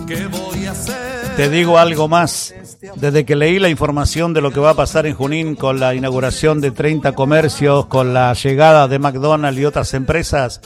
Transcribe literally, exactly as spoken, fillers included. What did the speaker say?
¿Qué voy a hacer? Te digo algo más. Desde que leí la información de lo que va a pasar en Junín con la inauguración de treinta comercios, con la llegada de McDonald's y otras empresas,